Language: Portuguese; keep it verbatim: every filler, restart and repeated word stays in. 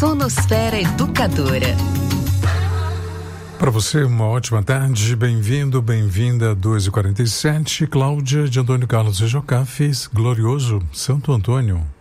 Tonosfera Educadora. Para você, uma ótima tarde, bem-vindo, bem-vinda, dois e quarenta e sete, Cláudia de Antônio Carlos Rejocá fez glorioso Santo Antônio.